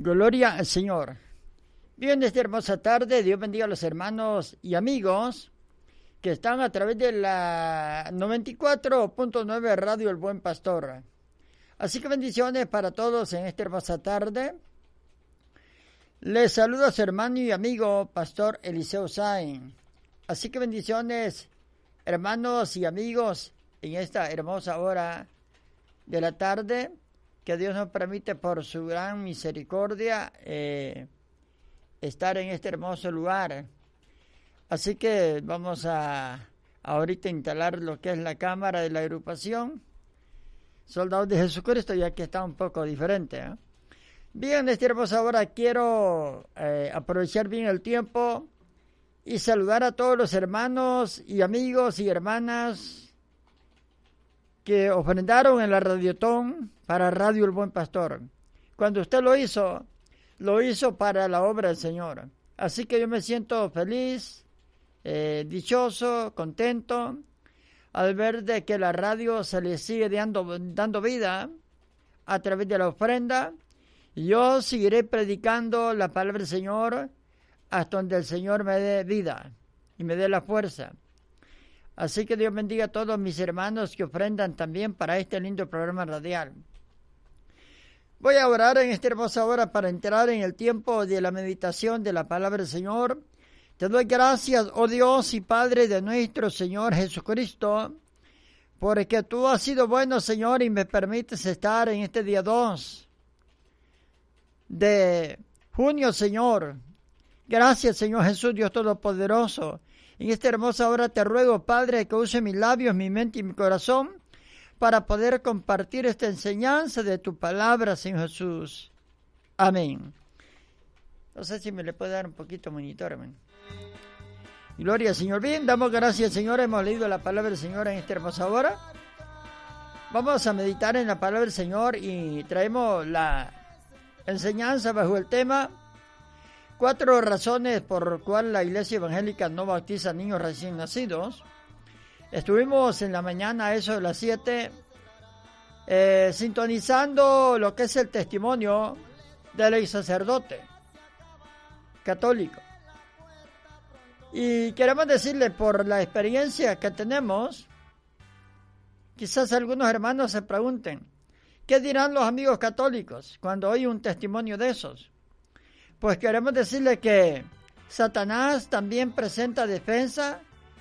Gloria al Señor. Bien, esta hermosa tarde, Dios bendiga a los hermanos y amigos que están a través de la 94.9 Radio El Buen Pastor. Así que bendiciones para todos en esta hermosa tarde. Les saluda a su hermano y amigo, Pastor Eliseo Sain. Así que bendiciones, hermanos y amigos, en esta hermosa hora de la tarde, que Dios nos permite por su gran misericordia estar en este hermoso lugar. Así que vamos a ahorita instalar lo que es la cámara de la agrupación Soldados de Jesucristo, ya que está un poco diferente, ¿eh? Bien, en esta hermosa hora quiero aprovechar bien el tiempo y saludar a todos los hermanos y amigos y hermanas que ofrendaron en la Radiotón para Radio El Buen Pastor. Cuando usted lo hizo para la obra del Señor. Así que yo me siento feliz, dichoso, contento, al ver de que la radio se le sigue dando vida a través de la ofrenda. Y yo seguiré predicando la palabra del Señor hasta donde el Señor me dé vida y me dé la fuerza. Así que Dios bendiga a todos mis hermanos que ofrendan también para este lindo programa radial. Voy a orar en esta hermosa hora para entrar en el tiempo de la meditación de la palabra del Señor. Te doy gracias, oh Dios y Padre de nuestro Señor Jesucristo, porque tú has sido bueno, Señor, y me permites estar en este día 2 de junio, Señor. Gracias, Señor Jesús, Dios Todopoderoso. En esta hermosa hora te ruego, Padre, que use mis labios, mi mente y mi corazón para poder compartir esta enseñanza de tu palabra, Señor Jesús. Amén. No sé si me le puede dar un poquito monitor, amén. Gloria al Señor. Bien, damos gracias, Señor. Hemos leído la palabra del Señor en esta hermosa hora. Vamos a meditar en la palabra del Señor y traemos la enseñanza bajo el tema 4 razones por cual la iglesia evangélica no bautiza niños recién nacidos. Estuvimos en la mañana a eso de las 7 sintonizando lo que es el testimonio del sacerdote católico. Y queremos decirle, por la experiencia que tenemos, quizás algunos hermanos se pregunten, ¿qué dirán los amigos católicos cuando oyen un testimonio de esos? Pues queremos decirle que Satanás también presenta defensa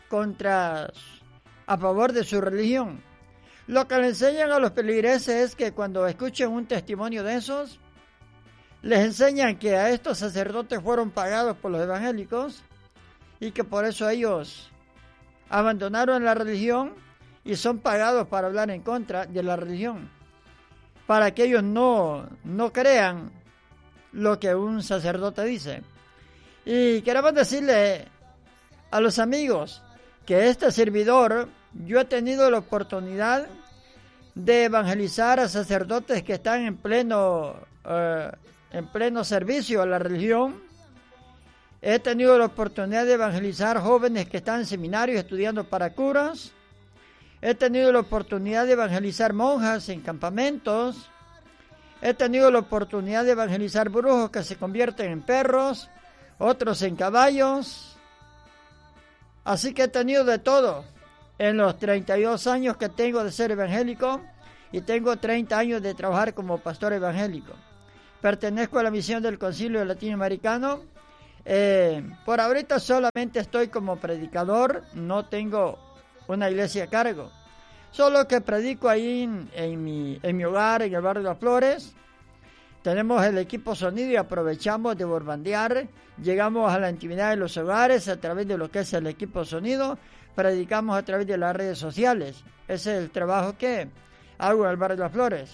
a favor de su religión. Lo que le enseñan a los peligreses es que cuando escuchen un testimonio de esos, les enseñan que a estos sacerdotes fueron pagados por los evangélicos y que por eso ellos abandonaron la religión y son pagados para hablar en contra de la religión, para que ellos no crean lo que un sacerdote dice. Y queremos decirle a los amigos que este servidor, yo he tenido la oportunidad de evangelizar a sacerdotes que están en pleno servicio a la religión. He tenido la oportunidad de evangelizar jóvenes que están en seminarios estudiando para curas. He tenido la oportunidad de evangelizar monjas en campamentos. He tenido la oportunidad de evangelizar brujos que se convierten en perros, otros en caballos. Así que he tenido de todo en los 32 años que tengo de ser evangélico y tengo 30 años de trabajar como pastor evangélico. Pertenezco a la misión del Concilio Latinoamericano. Por ahorita solamente estoy como predicador, no tengo una iglesia a cargo. Solo que predico ahí en mi hogar, en el barrio de Las Flores. Tenemos el equipo sonido y aprovechamos de borbandear. Llegamos a la intimidad de los hogares a través de lo que es el equipo sonido. Predicamos a través de las redes sociales. Ese es el trabajo que hago en el barrio de Las Flores.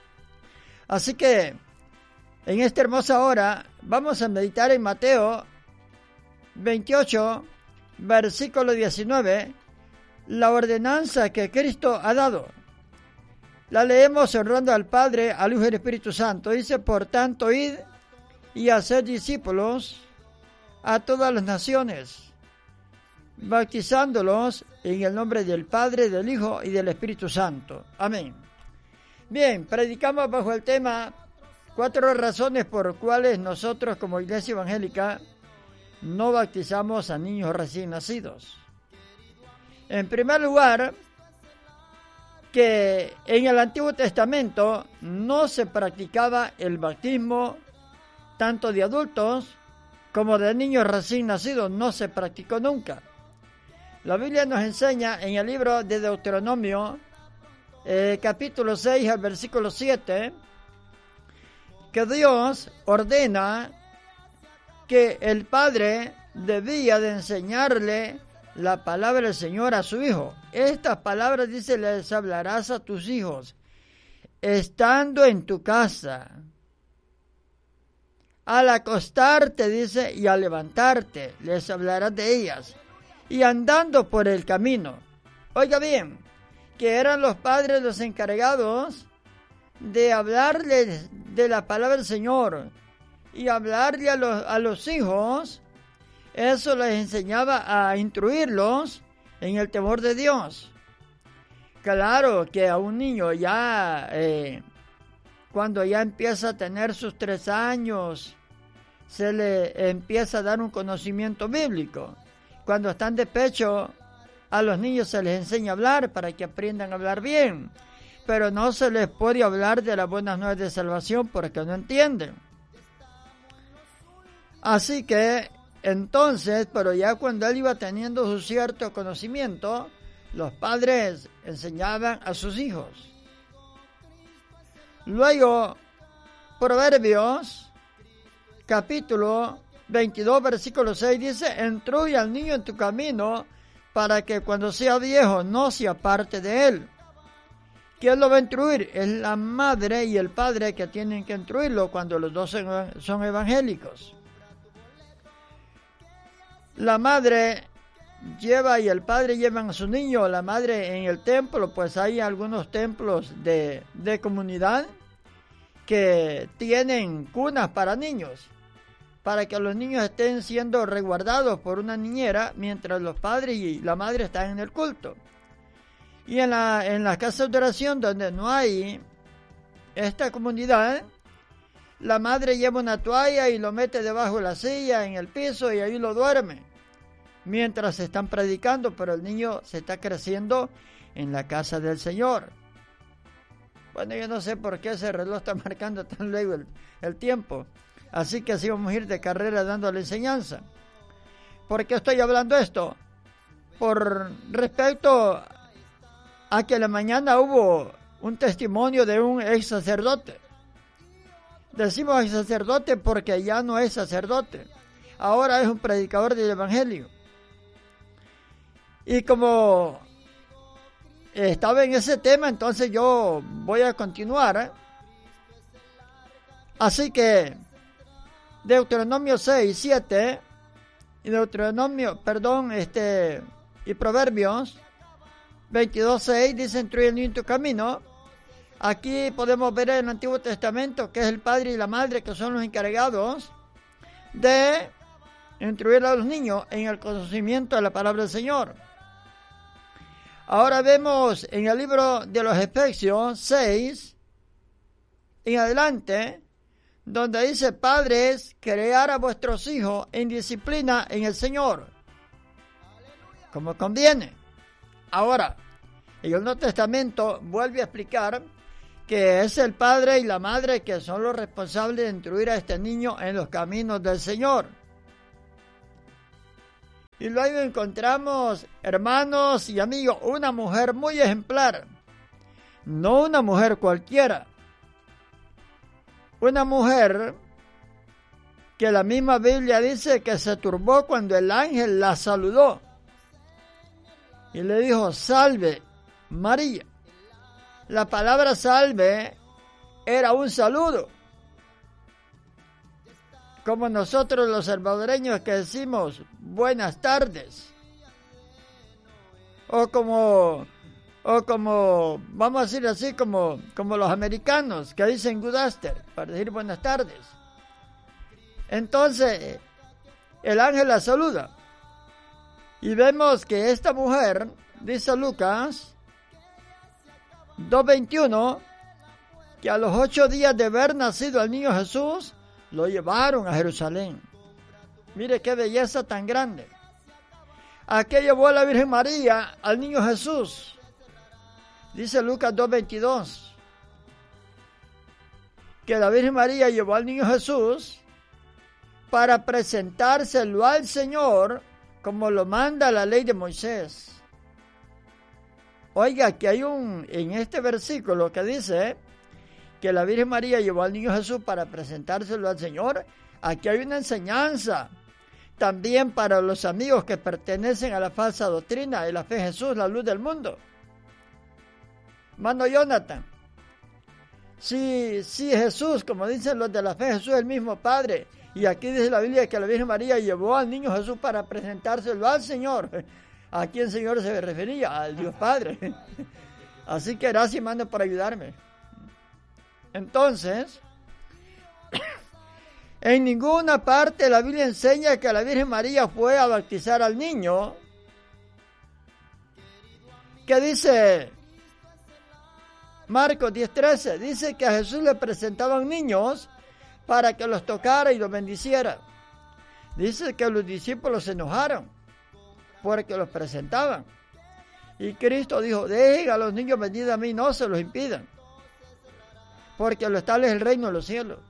Así que en esta hermosa hora vamos a meditar en Mateo 28, versículo 19. La ordenanza que Cristo ha dado. La leemos honrando al Padre, al Hijo y al Espíritu Santo. Dice, por tanto, id y haced discípulos a todas las naciones, bautizándolos en el nombre del Padre, del Hijo y del Espíritu Santo. Amén. Bien, predicamos bajo el tema 4 razones por cuales nosotros como Iglesia Evangélica no bautizamos a niños recién nacidos. En primer lugar, que en el Antiguo Testamento no se practicaba el bautismo tanto de adultos como de niños recién nacidos, no se practicó nunca. La Biblia nos enseña en el libro de Deuteronomio, capítulo 6, al versículo 7, que Dios ordena que el padre debía de enseñarle la palabra del Señor a su hijo. Estas palabras, dice, les hablarás a tus hijos, estando en tu casa, al acostarte, dice, y al levantarte, les hablarás de ellas, y andando por el camino. Oiga bien, que eran los padres los encargados de hablarles de la palabra del Señor y hablarle a los hijos. Eso les enseñaba a instruirlos en el temor de Dios. Claro que a un niño ya, cuando ya empieza a tener sus 3 años, se le empieza a dar un conocimiento bíblico. Cuando están de pecho, a los niños se les enseña a hablar para que aprendan a hablar bien, pero no se les puede hablar de las buenas nuevas de salvación porque no entienden. Así que, entonces, pero ya cuando él iba teniendo su cierto conocimiento, los padres enseñaban a sus hijos. Luego, Proverbios, capítulo 22, versículo 6, dice, instruye al niño en tu camino, para que cuando sea viejo no se aparte de él. ¿Quién lo va a instruir? Es la madre y el padre que tienen que instruirlo cuando los dos son evangélicos. La madre lleva y el padre llevan a su niño, la madre en el templo, pues hay algunos templos de comunidad que tienen cunas para niños, para que los niños estén siendo resguardados por una niñera mientras los padres y la madre están en el culto. Y en las casas de oración donde no hay esta comunidad, la madre lleva una toalla y lo mete debajo de la silla, en el piso, y ahí lo duerme mientras se están predicando, pero el niño se está creciendo en la casa del Señor. Bueno, yo no sé por qué ese reloj está marcando tan luego el tiempo. Así que así vamos a ir de carrera dando la enseñanza. ¿Por qué estoy hablando esto? Por respecto a que en la mañana hubo un testimonio de un ex sacerdote. Decimos ex sacerdote porque ya no es sacerdote. Ahora es un predicador del evangelio. Y como estaba en ese tema, entonces yo voy a continuar. Así que Deuteronomio 6, 7 y y Proverbios 22, 6 dice, instruye al niño en tu camino. Aquí podemos ver en el Antiguo Testamento que es el padre y la madre que son los encargados de instruir a los niños en el conocimiento de la palabra del Señor. Ahora vemos en el libro de los Efesios 6 en adelante, donde dice, padres, criar a vuestros hijos en disciplina en el Señor, como conviene. Ahora, en el Nuevo Testamento vuelve a explicar que es el padre y la madre que son los responsables de instruir a este niño en los caminos del Señor. Y luego encontramos, hermanos y amigos, una mujer muy ejemplar, no una mujer cualquiera, una mujer que la misma Biblia dice que se turbó cuando el ángel la saludó y le dijo, salve María. La palabra salve era un saludo, como nosotros los salvadoreños que decimos buenas tardes, o como vamos a decir así, como los americanos que dicen good afternoon para decir buenas tardes. Entonces el ángel la saluda y vemos que esta mujer, dice Lucas 2:21, que a los 8 días de haber nacido el niño Jesús, lo llevaron a Jerusalén. Mire qué belleza tan grande. ¿A qué llevó a la Virgen María al niño Jesús? Dice Lucas 2:22, que la Virgen María llevó al niño Jesús para presentárselo al Señor como lo manda la ley de Moisés. Oiga, que hay en este versículo que dice que la Virgen María llevó al niño Jesús para presentárselo al Señor. Aquí hay una enseñanza también para los amigos que pertenecen a la falsa doctrina de la fe en Jesús, la luz del mundo. Mano Jonathan, si Jesús, como dicen los de la fe, Jesús es el mismo Padre, y aquí dice la Biblia que la Virgen María llevó al niño Jesús para presentárselo al Señor, ¿a quién Señor se refería? Al Dios Padre. Así que gracias, mando, por ayudarme. Entonces, en ninguna parte la Biblia enseña que la Virgen María fue a bautizar al niño. ¿Qué dice Marcos 10:13? Dice que a Jesús le presentaban niños para que los tocara y los bendiciera. Dice que los discípulos se enojaron porque los presentaban. Y Cristo dijo, dejen a los niños venir a mí, no se los impidan, porque lo tal es el reino de los cielos.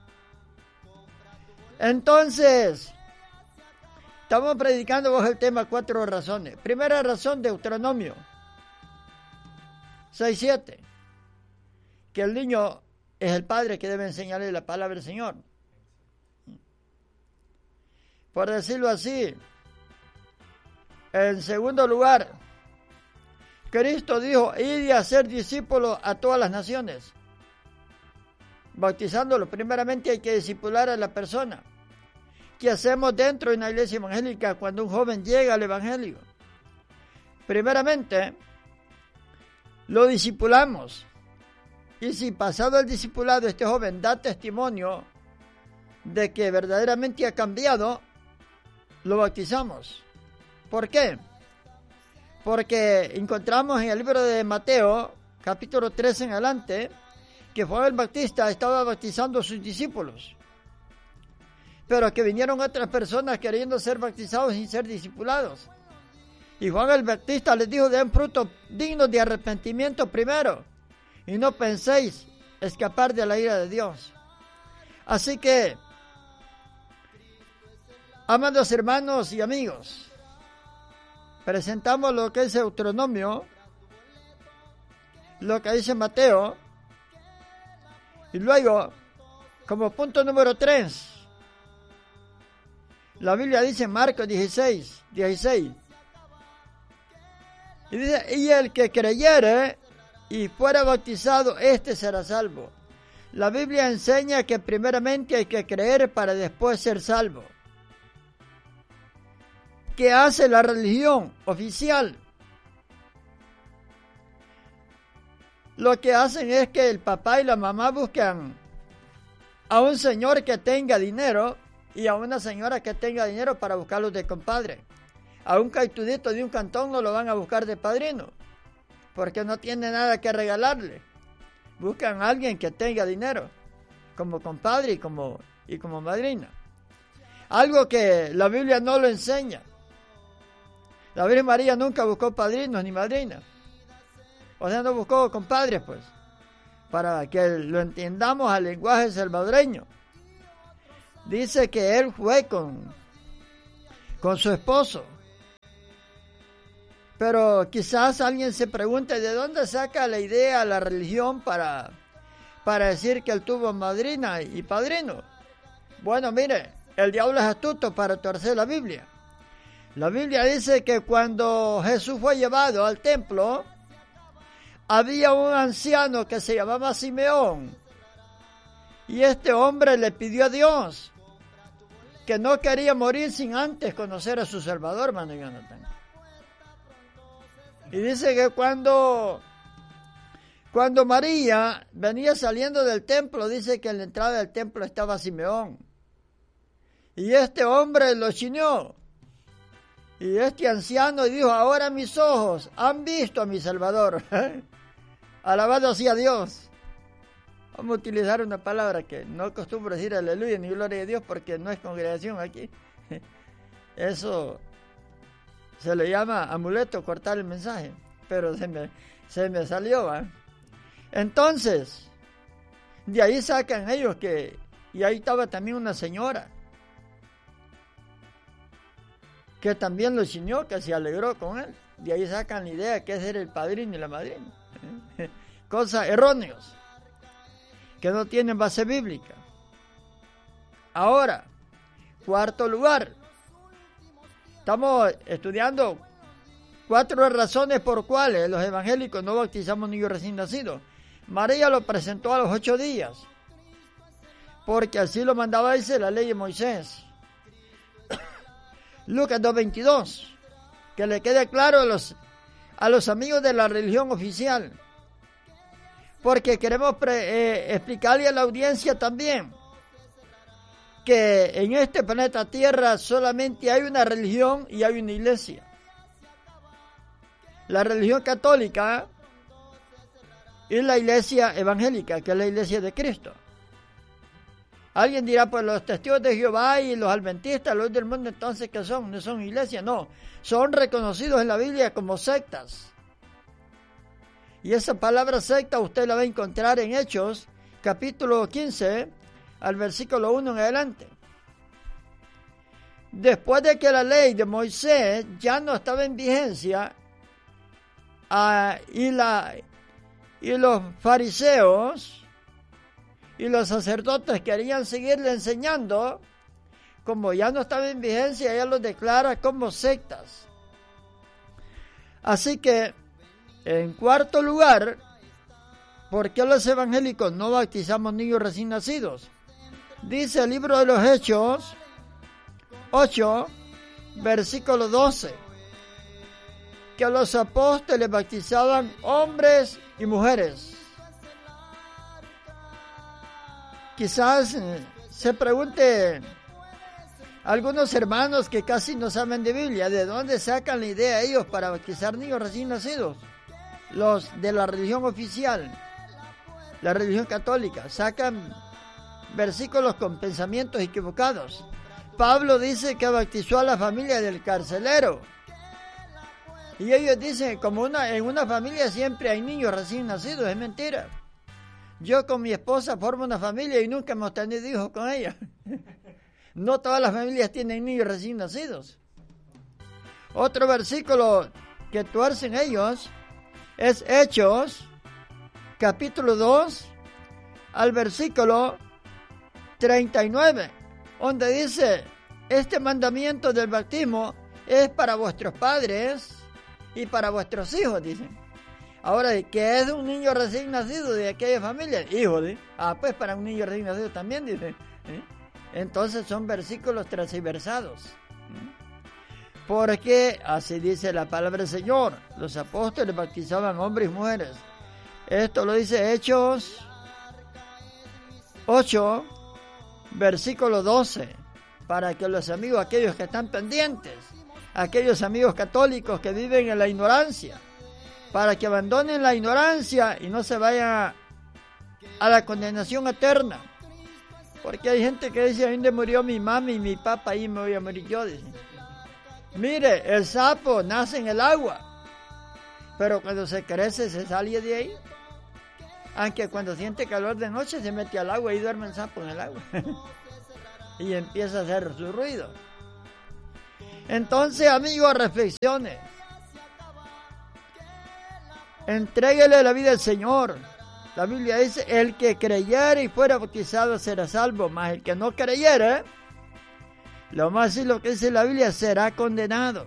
Entonces, estamos predicando bajo el tema 4 razones. Primera razón, Deuteronomio 6:7, que el niño es el padre que debe enseñarle la palabra del Señor. Por decirlo así, en segundo lugar, Cristo dijo, id y hacer discípulos a todas las naciones. Bautizándolo, primeramente hay que discipular a la persona. ¿Qué hacemos dentro de una iglesia evangélica cuando un joven llega al evangelio? Primeramente, lo discipulamos. Y si pasado el discipulado este joven da testimonio de que verdaderamente ha cambiado, lo bautizamos. ¿Por qué? Porque encontramos en el libro de Mateo, capítulo 3 en adelante, que Juan el Bautista estaba bautizando a sus discípulos, pero que vinieron otras personas queriendo ser bautizados sin ser discipulados. Y Juan el Bautista les dijo, den frutos dignos de arrepentimiento primero, y no penséis escapar de la ira de Dios. Así que, amados hermanos y amigos, presentamos lo que es Deuteronomio, lo que dice Mateo, y luego, como punto número 3, la Biblia dice en Marcos 16, y dice, y el que creyere y fuera bautizado, este será salvo. La Biblia enseña que primeramente hay que creer para después ser salvo. ¿Qué hace la religión oficial? Lo que hacen es que el papá y la mamá buscan a un señor que tenga dinero y a una señora que tenga dinero para buscarlos de compadre. A un caitudito de un cantón no lo van a buscar de padrino, porque no tiene nada que regalarle. Buscan a alguien que tenga dinero, como compadre y como madrina. Algo que la Biblia no lo enseña. La Virgen María nunca buscó padrinos ni madrinas. O sea, no buscó compadres, pues, para que lo entendamos al lenguaje salvadoreño. Dice que él fue con su esposo. Pero quizás alguien se pregunte de dónde saca la idea la religión para decir que él tuvo madrina y padrino. Bueno, mire, el diablo es astuto para torcer la Biblia. La Biblia dice que cuando Jesús fue llevado al templo, había un anciano que se llamaba Simeón. Y este hombre le pidió a Dios que no quería morir sin antes conocer a su Salvador, hermano Jonathan. Y dice que cuando María venía saliendo del templo, dice que en la entrada del templo estaba Simeón. Y este hombre lo chineó. Y este anciano dijo, ahora mis ojos han visto a mi Salvador. Alabado sea Dios. Vamos a utilizar una palabra que no acostumbro decir aleluya ni gloria a Dios porque no es congregación aquí. Eso se le llama amuleto, cortar el mensaje, pero se me salió, ¿va? Entonces, de ahí sacan ellos y ahí estaba también una señora que también lo ciñó, que se alegró con él. De ahí sacan la idea que es ser el padrino y la madrina. Cosas erróneas, que no tienen base bíblica. Ahora, cuarto lugar, estamos estudiando 4 razones por cuales los evangélicos no bautizamos niños recién nacidos. María lo presentó a los 8 días, porque así lo mandaba, dice la ley de Moisés. Lucas 2:22, que le quede claro a los amigos de la religión oficial, porque queremos explicarle a la audiencia también que en este planeta Tierra solamente hay una religión y hay una iglesia. La religión católica y la iglesia evangélica, que es la iglesia de Cristo. Alguien dirá, pues los testigos de Jehová y los adventistas, los del mundo, entonces, ¿qué son? No son iglesias, no. Son reconocidos en la Biblia como sectas. Y esa palabra secta usted la va a encontrar en Hechos, capítulo 15, al versículo 1 en adelante. Después de que la ley de Moisés ya no estaba en vigencia, y los fariseos y los sacerdotes querían seguirle enseñando, como ya no estaba en vigencia, ella los declara como sectas. Así que, en cuarto lugar, ¿por qué los evangélicos no bautizamos niños recién nacidos? Dice el libro de los Hechos 8, versículo 12, que los apóstoles bautizaban hombres y mujeres. Quizás se pregunte algunos hermanos que casi no saben de Biblia, ¿de dónde sacan la idea ellos para bautizar niños recién nacidos? Los de la religión oficial, la religión católica, sacan versículos con pensamientos equivocados. Pablo dice que bautizó a la familia del carcelero. Y ellos dicen, como en una familia siempre hay niños recién nacidos. Es mentira. Yo con mi esposa formo una familia y nunca hemos tenido hijos con ella. No todas las familias tienen niños recién nacidos. Otro versículo que tuercen ellos es Hechos, capítulo 2, al versículo 39, donde dice, este mandamiento del bautismo es para vuestros padres y para vuestros hijos, dicen. Ahora, ¿qué es un niño recién nacido de aquella familia? Hijo, ¿sí? Pues para un niño recién nacido también, dicen. ¿Sí? Entonces son versículos transversados. Porque, así dice la palabra del Señor, los apóstoles bautizaban hombres y mujeres. Esto lo dice Hechos 8, versículo 12, para que los amigos, aquellos que están pendientes, aquellos amigos católicos que viven en la ignorancia, para que abandonen la ignorancia y no se vayan a la condenación eterna. Porque hay gente que dice, ¿dónde murió mi mami y mi papá? Ahí me voy a morir yo, dice. Mire, el sapo nace en el agua, pero cuando se crece se sale de ahí. Aunque cuando siente calor de noche se mete al agua y duerme el sapo en el agua. Y empieza a hacer su ruido. Entonces, amigos, reflexione. Entréguele la vida al Señor. La Biblia dice, el que creyere y fuera bautizado será salvo, mas el que no creyere, lo más es lo que dice la Biblia, será condenado.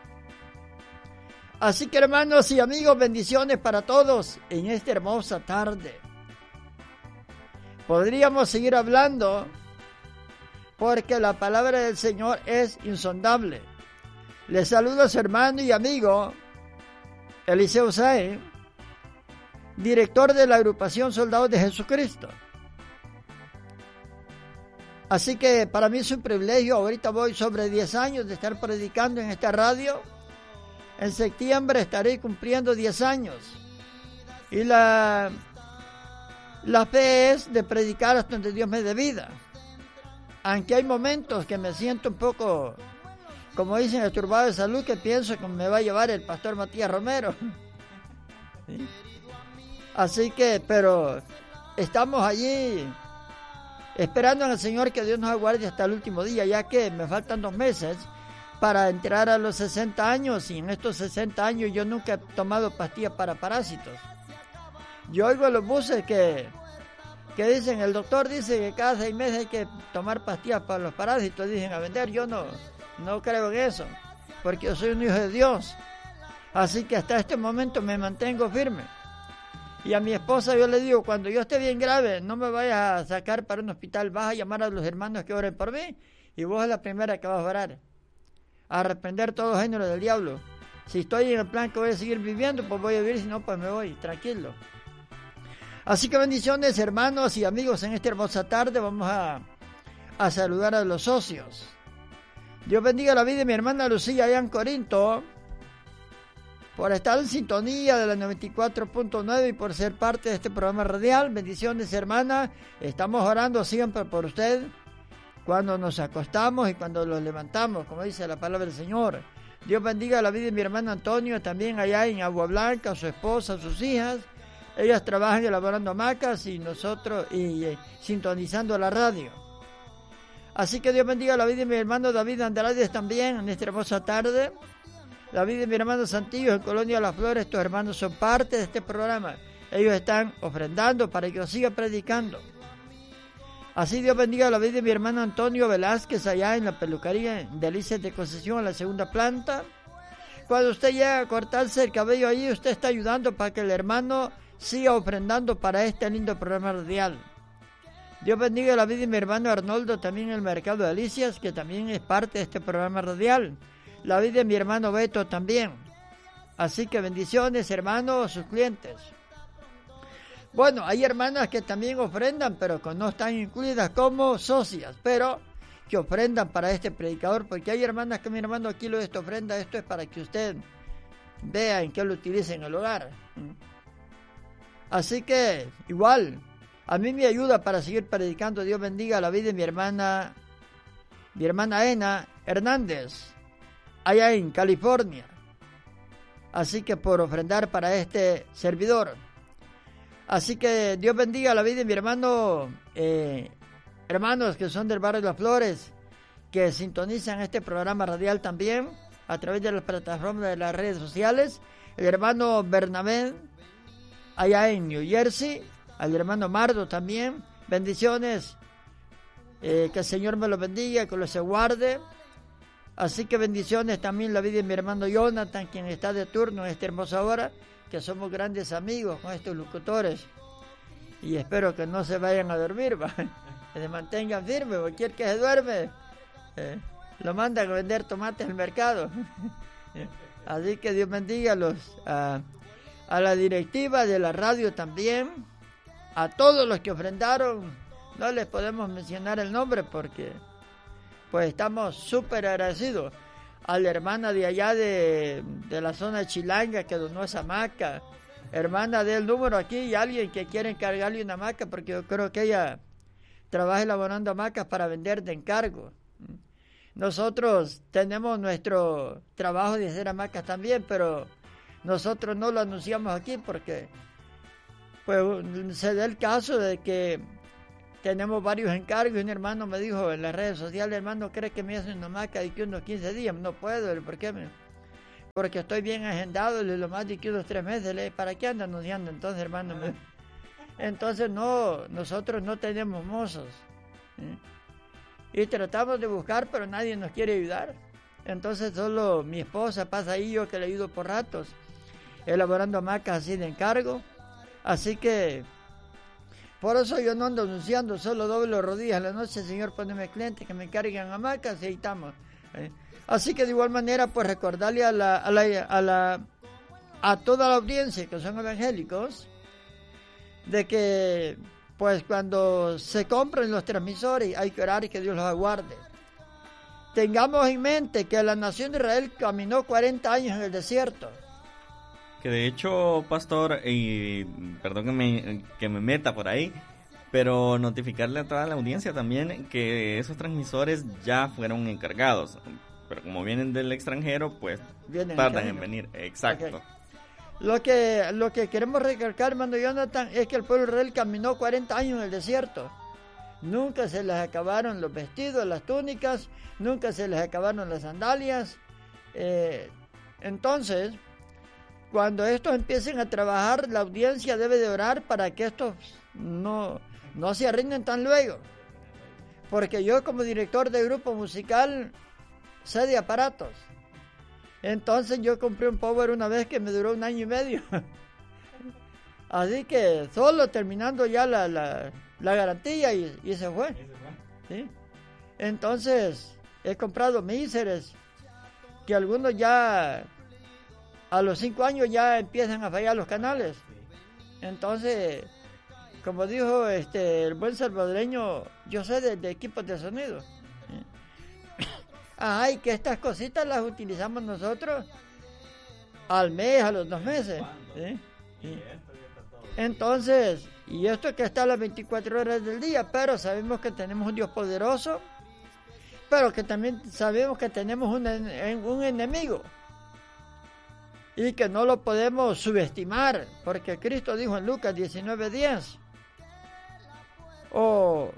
Así que, hermanos y amigos, bendiciones para todos en esta hermosa tarde. Podríamos seguir hablando porque la palabra del Señor es insondable. Les saludo a su hermano y amigo Eliseo Sáenz, director de la agrupación Soldados de Jesucristo. Así que para mí es un privilegio. Ahorita voy sobre 10 años de estar predicando en esta radio. En septiembre estaré cumpliendo 10 años. Y la La fe es de predicar hasta donde Dios me dé vida. Aunque hay momentos que me siento un poco, como dicen, esturbado de salud, que pienso que me va a llevar el pastor Matías Romero. ¿Sí? Así que, pero estamos allí esperando en el Señor que Dios nos aguarde hasta el último día, ya que me faltan 2 meses para entrar a los 60 años, y en estos 60 años yo nunca he tomado pastillas para parásitos. Yo oigo los buses que dicen, el doctor dice que cada 6 meses hay que tomar pastillas para los parásitos, dicen a vender. Yo no creo en eso, porque yo soy un hijo de Dios. Así que hasta este momento me mantengo firme. Y a mi esposa yo le digo, cuando yo esté bien grave, no me vayas a sacar para un hospital, vas a llamar a los hermanos que oren por mí, y vos es la primera que vas a orar, a reprender todo género del diablo. Si estoy en el plan que voy a seguir viviendo, pues voy a vivir, si no, pues me voy, tranquilo. Así que bendiciones, hermanos y amigos, en esta hermosa tarde vamos a saludar a los socios. Dios bendiga la vida de mi hermana Lucía allá en Corinto, por estar en sintonía de la 94.9 y por ser parte de este programa radial. Bendiciones, hermana. Estamos orando siempre por usted, cuando nos acostamos y cuando nos levantamos, como dice la palabra del Señor. Dios bendiga la vida de mi hermano Antonio, también allá en Agua Blanca, su esposa, sus hijas. Ellas trabajan elaborando hamacas y nosotros sintonizando la radio. Así que Dios bendiga la vida de mi hermano David Andrade también en esta hermosa tarde. La vida de mi hermano Santillo en Colonia Las Flores. Estos hermanos son parte de este programa. Ellos están ofrendando para que yo siga predicando. Así Dios bendiga la vida de mi hermano Antonio Velázquez allá en la peluquería Delicias de Concesión en la segunda planta. Cuando usted llega a cortarse el cabello allí, usted está ayudando para que el hermano siga ofrendando para este lindo programa radial. Dios bendiga la vida de mi hermano Arnoldo también en el mercado de Delicias, que también es parte de este programa radial. La vida de mi hermano Beto también. Así que bendiciones, hermanos, sus clientes. Bueno, hay hermanas que también ofrendan, pero que no están incluidas como socias, pero que ofrendan para este predicador, porque hay hermanas que mi hermano aquí lo de esta ofrenda, esto es para que usted vea en qué lo utilice en el hogar. Así que, igual, a mí me ayuda para seguir predicando. Dios bendiga la vida de mi hermana Ena Hernández, allá en California. Así que por ofrendar para este servidor. Así que Dios bendiga la vida de mi hermano, hermanos que son del barrio de Las Flores, que sintonizan este programa radial también a través de las plataformas de las redes sociales. El hermano Bernabé, allá en New Jersey, al hermano Mardo también. Bendiciones, que el Señor me los bendiga, que los guarde. Así que bendiciones también la vida de mi hermano Jonathan, quien está de turno en esta hermosa hora, que somos grandes amigos con estos locutores. Y espero que no se vayan a dormir, que se mantengan firmes, cualquier que se duerme, lo mandan a vender tomates al mercado. Así que Dios bendiga a la directiva de la radio también, a todos los que ofrendaron. No les podemos mencionar el nombre porque pues estamos súper agradecidos. A la hermana de allá de la zona de Chilanga que donó esa hamaca, hermana del número aquí, y alguien que quiere encargarle una hamaca, porque yo creo que ella trabaja elaborando hamacas para vender de encargo. Nosotros tenemos nuestro trabajo de hacer hamacas también, pero nosotros no lo anunciamos aquí porque pues se da el caso de que tenemos varios encargos. Y un hermano me dijo en las redes sociales, hermano, ¿cree que me hace una hamaca de que unos 15 días? No puedo, ¿por qué? Porque estoy bien agendado, lo más de que unos 3 meses. ¿Para qué anda anunciando entonces, hermano? Entonces nosotros no tenemos mozos. Y tratamos de buscar, pero nadie nos quiere ayudar. Entonces solo mi esposa pasa ahí, yo que le ayudo por ratos, elaborando hamacas así de encargo. Así que por eso yo no ando anunciando, solo doblo rodillas a la noche, Señor, poneme clientes que me carguen hamacas y ahí estamos. Así que de igual manera, pues recordarle a toda la audiencia que son evangélicos, de que pues cuando se compren los transmisores hay que orar y que Dios los aguarde. Tengamos en mente que la nación de Israel caminó 40 años en el desierto. Que de hecho, pastor, y perdón que me meta por ahí, pero notificarle a toda la audiencia también que esos transmisores ya fueron encargados, pero como vienen del extranjero, pues tardan en venir. Exacto. Okay. Lo que queremos recalcar, hermano Jonathan, es que el pueblo de Israel caminó 40 años en el desierto. Nunca se les acabaron los vestidos, las túnicas, nunca se les acabaron las sandalias. Entonces, cuando estos empiecen a trabajar, la audiencia debe de orar para que estos no se arruinen tan luego. Porque yo, como director de grupo musical, sé de aparatos. Entonces yo compré un power una vez que me duró 1 año y medio. Así que solo terminando ya la garantía y se fue. ¿Sí? Entonces he comprado míseres que algunos ya a los 5 años ya empiezan a fallar los canales. Entonces, como dijo el buen salvadoreño, yo sé de equipos de sonido. Y que estas cositas las utilizamos nosotros al mes, a los 2 meses. ¿Sí? Sí. Entonces, y esto que está a las 24 horas del día, pero sabemos que tenemos un Dios poderoso, pero que también sabemos que tenemos un enemigo y que no lo podemos subestimar, porque Cristo dijo en Lucas 19:10 o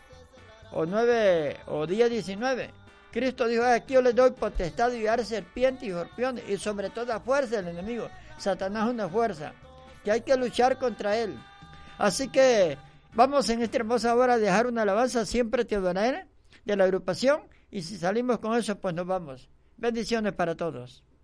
10:19, Cristo dijo: aquí yo les doy potestad de hallar serpientes y escorpiones y sobre toda fuerza del enemigo. Satanás es una fuerza que hay que luchar contra él. Así que vamos en esta hermosa hora a dejar una alabanza, siempre te adoraré, de la agrupación, y si salimos con eso, pues nos vamos. Bendiciones para todos.